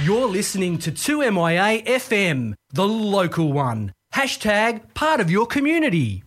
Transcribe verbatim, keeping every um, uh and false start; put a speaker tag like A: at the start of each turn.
A: You're listening to two M I A F M, the local one. Hashtag part of your community.